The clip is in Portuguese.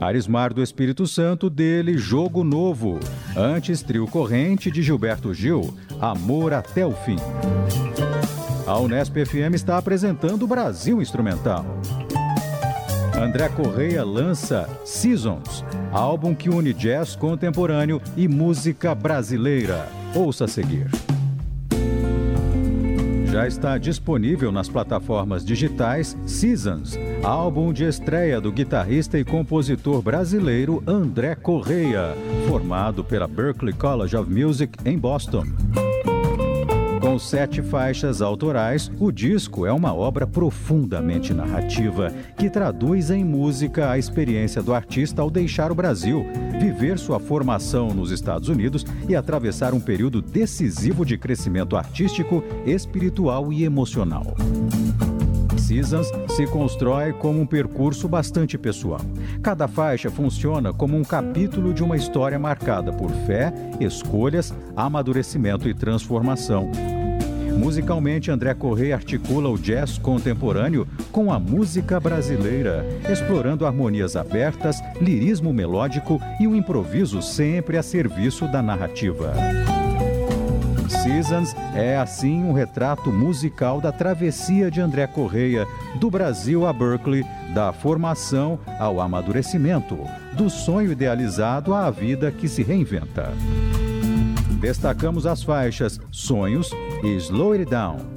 Arismar do Espírito Santo, dele Jogo Novo. Antes, Trio Corrente de Gilberto Gil, Amor até o Fim. A Unesp FM está apresentando Brasil Instrumental. André Correia lança Seasons, álbum que une jazz contemporâneo e música brasileira. Ouça a seguir. Já está disponível nas plataformas digitais Seasons, álbum de estreia do guitarrista e compositor brasileiro André Correia, formado pela Berklee College of Music em Boston. Com 7 faixas autorais, o disco é uma obra profundamente narrativa que traduz em música a experiência do artista ao deixar o Brasil, viver sua formação nos Estados Unidos e atravessar um período decisivo de crescimento artístico, espiritual e emocional. Seasons se constrói como um percurso bastante pessoal. Cada faixa funciona como um capítulo de uma história marcada por fé, escolhas, amadurecimento e transformação. Musicalmente, André Correia articula o jazz contemporâneo com a música brasileira, explorando harmonias abertas, lirismo melódico e um improviso sempre a serviço da narrativa. Seasons é, assim, um retrato musical da travessia de André Correia, do Brasil a Berklee, da formação ao amadurecimento, do sonho idealizado à vida que se reinventa. Destacamos as faixas Sonhos e Slow It Down.